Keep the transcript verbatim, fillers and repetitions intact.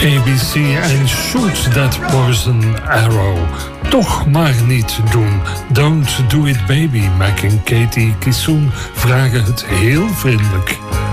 A B C en Shoot That Poison Arrow. Toch maar niet doen. Don't do it baby. Mac en Katie Kissoen vragen het heel vriendelijk.